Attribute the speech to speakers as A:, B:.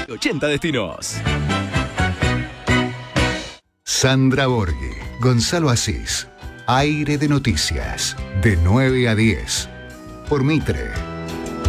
A: 80 destinos.
B: Sandra Borghi, Gonzalo Asís. Aire de Noticias, de 9 a 10. Por Mitre.